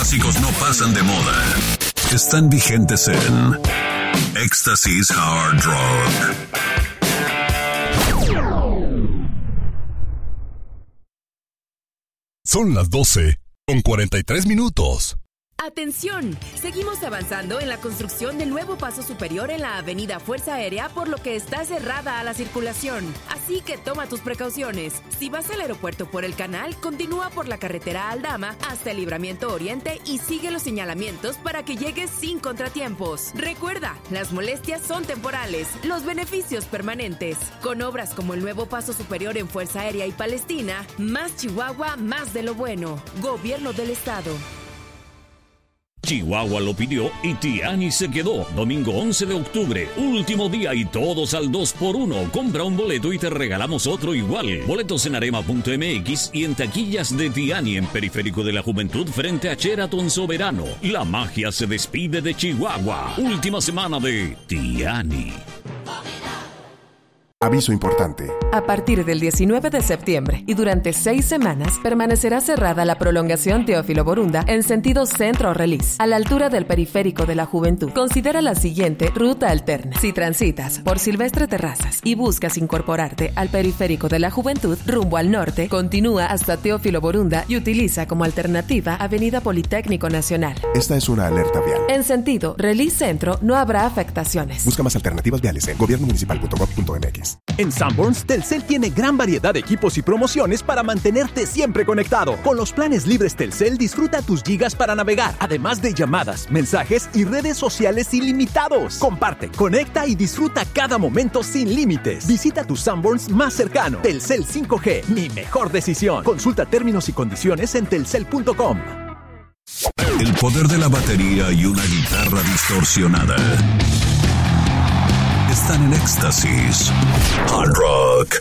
clásicos no pasan de moda. Están vigentes en Éxtasis Hard Rock. Son las 12:43. ¡Atención! Seguimos avanzando en la construcción del nuevo paso superior en la avenida Fuerza Aérea, por lo que está cerrada a la circulación. Así que toma tus precauciones. Si vas al aeropuerto por el canal, continúa por la carretera Aldama hasta el Libramiento Oriente y sigue los señalamientos para que llegues sin contratiempos. Recuerda, las molestias son temporales, los beneficios permanentes. Con obras como el nuevo paso superior en Fuerza Aérea y Palestina, más Chihuahua, más de lo bueno. Gobierno del Estado. Chihuahua lo pidió y Tiani se quedó. Domingo 11 de octubre, último día y todos al 2x1. Compra un boleto y te regalamos otro igual. Boletos en arema.mx y en taquillas de Tiani en Periférico de la Juventud frente a Sheraton Soberano. La magia se despide de Chihuahua. Última semana de Tiani. Aviso importante. A partir del 19 de septiembre y durante 6 semanas permanecerá cerrada la prolongación Teófilo Borunda en sentido centro-Relis, a la altura del Periférico de la Juventud. Considera la siguiente ruta alterna. Si transitas por Silvestre Terrazas y buscas incorporarte al Periférico de la Juventud rumbo al norte, continúa hasta Teófilo Borunda y utiliza como alternativa Avenida Politécnico Nacional. Esta es una alerta vial. En sentido Relis Centro no habrá afectaciones. Busca más alternativas viales en gobiernomunicipal.gov.mx. En Sanborns, Telcel tiene gran variedad de equipos y promociones para mantenerte siempre conectado. Con los planes libres Telcel, disfruta tus gigas para navegar, además de llamadas, mensajes y redes sociales ilimitados. Comparte, conecta y disfruta cada momento sin límites. Visita tu Sanborns más cercano. Telcel 5G, mi mejor decisión. Consulta términos y condiciones en telcel.com. El poder de la batería y una guitarra distorsionada están en Éxtasis Hard Rock.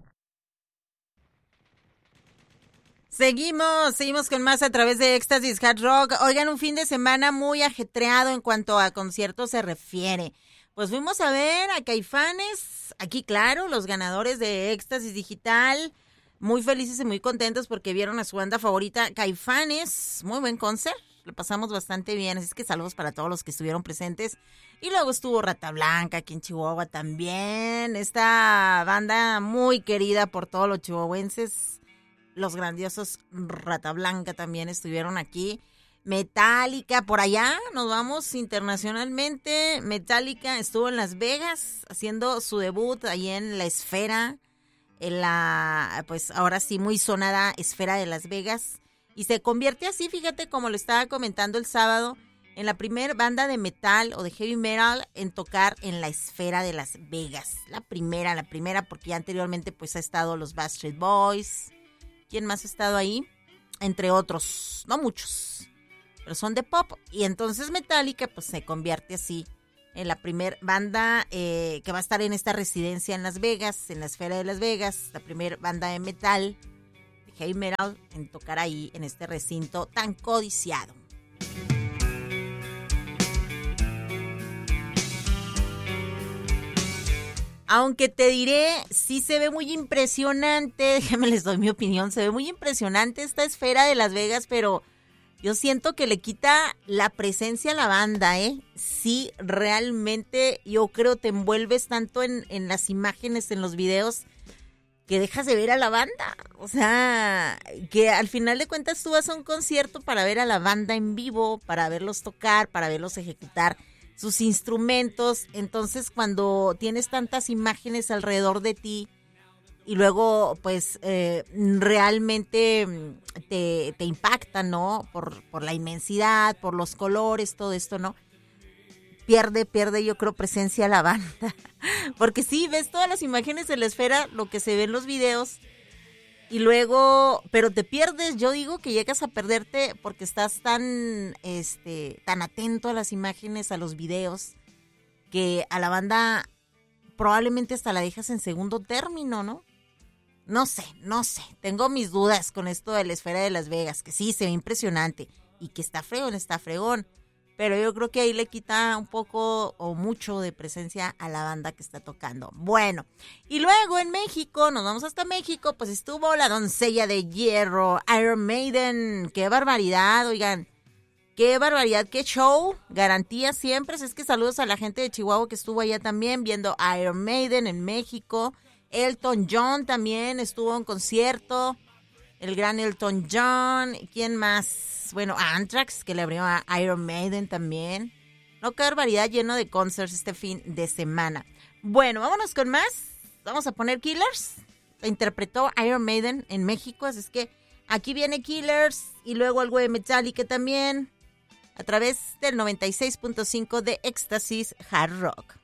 Seguimos con más a través de Éxtasis Hard Rock. Oigan, un fin de semana muy ajetreado en cuanto a conciertos se refiere. Pues fuimos a ver a Caifanes, aquí claro, los ganadores de Éxtasis Digital, muy felices y muy contentos porque vieron a su banda favorita, Caifanes. Muy buen concert, lo pasamos bastante bien, así es que saludos para todos los que estuvieron presentes. Y luego estuvo Rata Blanca aquí en Chihuahua también, esta banda muy querida por todos los chihuahuenses, los grandiosos Rata Blanca también estuvieron aquí. Metallica, por allá nos vamos internacionalmente. Metallica estuvo en Las Vegas haciendo su debut ahí en la Esfera, en la, pues ahora sí, muy sonada Esfera de Las Vegas. Y se convierte así, fíjate, como lo estaba comentando el sábado, en la primer banda de metal o de heavy metal en tocar en la Esfera de Las Vegas. La primera, porque ya anteriormente pues ha estado los Backstreet Boys. ¿Quién más ha estado ahí? Entre otros, no muchos, pero son de pop. Y entonces Metallica pues se convierte así en la primer banda que va a estar en esta residencia en Las Vegas, en la Esfera de Las Vegas, la primer banda de metal, de heavy metal, en tocar ahí en este recinto tan codiciado. Aunque te diré, sí se ve muy impresionante, déjame les doy mi opinión, se ve muy impresionante esta Esfera de Las Vegas, pero yo siento que le quita la presencia a la banda, ¿eh? Sí, realmente yo creo te envuelves tanto en las imágenes, en los videos, que dejas de ver a la banda. O sea, que al final de cuentas tú vas a un concierto para ver a la banda en vivo, para verlos tocar, para verlos ejecutar sus instrumentos. Entonces cuando tienes tantas imágenes alrededor de ti y luego pues realmente te impacta, ¿no? Por la inmensidad, por los colores, todo esto, ¿no? Pierde yo creo presencia la banda, porque sí, ves todas las imágenes de la Esfera, lo que se ve en los videos, y luego, pero te pierdes, yo digo que llegas a perderte porque estás tan atento a las imágenes, a los videos, que a la banda probablemente hasta la dejas en segundo término, ¿no? No sé, tengo mis dudas con esto de la Esfera de Las Vegas, que sí, se ve impresionante, y que está fregón, pero yo creo que ahí le quita un poco o mucho de presencia a la banda que está tocando. Bueno, y luego en México, nos vamos hasta México, pues estuvo la Doncella de Hierro, Iron Maiden. ¡Qué barbaridad! Oigan, Qué barbaridad, qué show, garantía siempre. Es que saludos a la gente de Chihuahua que estuvo allá también viendo Iron Maiden en México. Elton John también estuvo en concierto, el gran Elton John. ¿Quién más? Bueno, Anthrax, que le abrió a Iron Maiden también. No, qué barbaridad, lleno de concerts este fin de semana. Bueno, vámonos con más. Vamos a poner Killers. La interpretó Iron Maiden en México, así es que aquí viene Killers y luego algo de Metallica también, a través del 96.5 de Éxtasis Hard Rock.